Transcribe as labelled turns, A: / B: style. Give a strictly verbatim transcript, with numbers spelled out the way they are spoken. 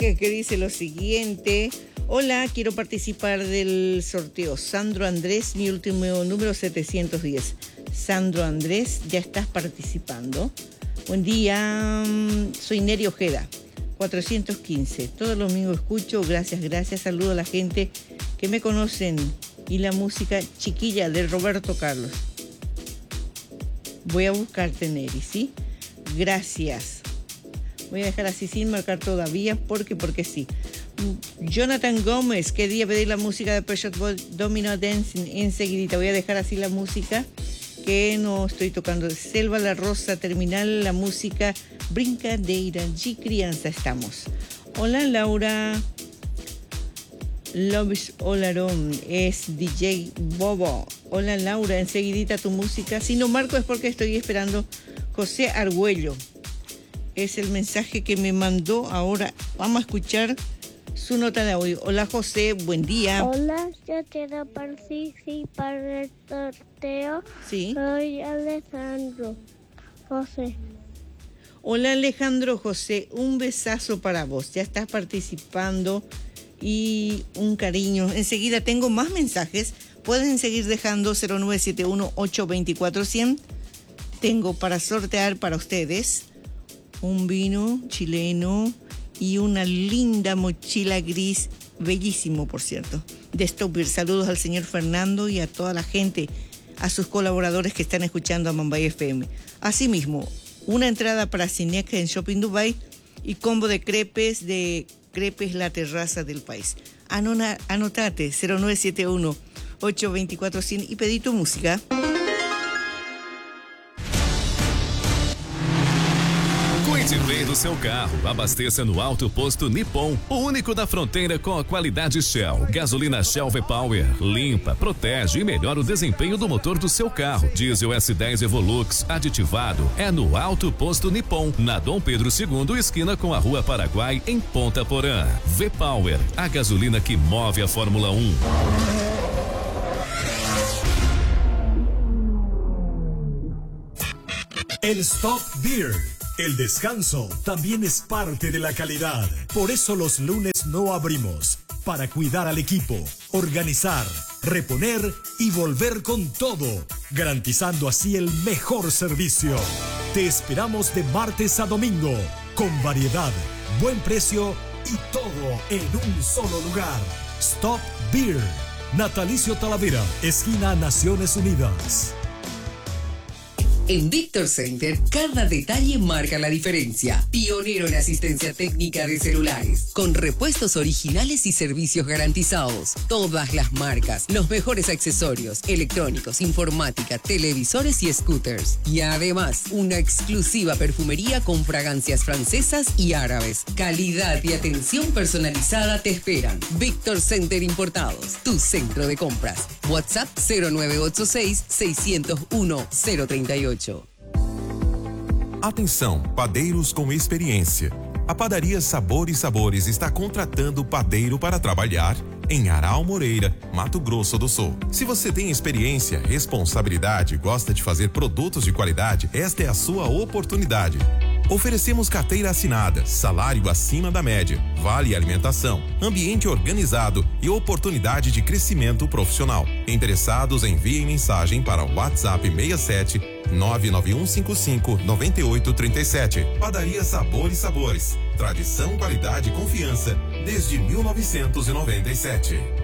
A: que, que dice lo siguiente. Hola, quiero participar del sorteo. Sandro Andrés, mi último número setecientos diez. Sandro Andrés, ya estás participando. Buen día, soy Neri Ojeda, cuatrocientos quince. Todo el domingo escucho, gracias, gracias. Saludo a la gente que me conocen. Y la música Chiquilla de Roberto Carlos. Voy a buscarte, Neri, ¿sí? Gracias. Voy a dejar así sin marcar todavía, porque, porque sí. Jonathan Gómez, quería pedir la música de Peugeot Domino Dancing enseguidita. Voy a dejar así la música que no estoy tocando. Selva La Rosa Terminal, la música Brincadeira de Crianza estamos. Hola, Laura. Lovis Olarón es D J Bobo. Hola, Laura, enseguidita tu música. Si no marco es porque estoy esperando José Argüello. Es el mensaje que me mandó ahora. Vamos a escuchar su nota de audio. Hola, José, buen día.
B: Hola, yo quiero participar del sorteo.
A: Sí.
B: Soy Alejandro José.
A: Hola, Alejandro José, un besazo para vos. Ya estás participando y un cariño. Enseguida tengo más mensajes. Pueden seguir dejando cero nueve siete uno, ocho dos cuatro, cien. Tengo para sortear para ustedes un vino chileno y una linda mochila gris, bellísimo por cierto, de Stop Beer. Saludos al señor Fernando y a toda la gente, a sus colaboradores que están escuchando a Mumbai F M. Asimismo, una entrada para Cinex en Shopping Dubai y combo de crepes de Crepes La Terraza del País. Anona, anotate cero nueve siete uno, ocho dos cuatro, cien y pedí tu música.
C: Cuide bem do seu carro. Abasteça no Alto Posto Nippon, o único da fronteira com a qualidade Shell. Gasolina Shell V-Power. Limpa, protege e melhora o desempenho do motor do seu carro. Diesel S dez Evolux aditivado. É no Alto Posto Nippon, na Dom Pedro segundo, esquina com a Rua Paraguai, em Ponta Porã. V-Power, a gasolina que move a Fórmula um.
D: El Stop Beer. El descanso también es parte de la calidad. Por eso los lunes no abrimos. Para cuidar al equipo, organizar, reponer y volver con todo. Garantizando así el mejor servicio. Te esperamos de martes a domingo. Con variedad, buen precio y todo en un solo lugar. Stop Beer. Natalicio Talavera, esquina Naciones Unidas.
E: En Victor Center, cada detalle marca la diferencia. Pionero en asistencia técnica de celulares, con repuestos originales y servicios garantizados. Todas las marcas, los mejores accesorios, electrónicos, informática, televisores y scooters. Y además, una exclusiva perfumería con fragancias francesas y árabes. Calidad y atención personalizada te esperan. Victor Center Importados, tu centro de compras. WhatsApp cero nueve ocho seis, seis cero uno, cero tres ocho.
F: Atenção, padeiros com experiência. A padaria Sabor e Sabores está contratando padeiro para trabalhar em Aral Moreira, Mato Grosso do Sul. Se você tem experiência, responsabilidade e gosta de fazer produtos de qualidade, esta é a sua oportunidade. Oferecemos carteira assinada, salário acima da média, vale alimentação, ambiente organizado e oportunidade de crescimento profissional. Interessados, enviem mensagem para o WhatsApp seis sete nove nove um cinco cinco nove oito três sete. Padaria Sabor e Sabores. Tradição, qualidade e confiança desde mil novecentos e noventa e sete.